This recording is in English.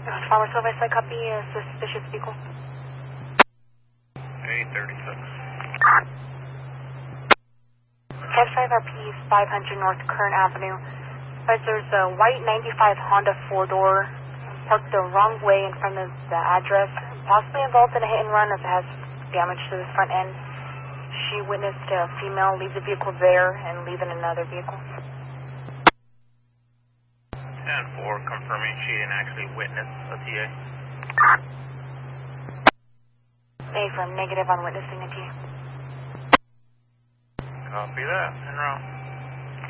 Farmers Service, I copy a suspicious vehicle. 836. Cat 5RP 500 North Kern Avenue. Guys, there's a white 95 Honda 4-door parked the wrong way in front of the address, possibly involved in a hit and run as it has damage to the front end. She witnessed a female leave the vehicle there and leave in another vehicle. 10-4, confirming she didn't actually witness a TA. A from negative on witnessing a TA. Copy that, en route.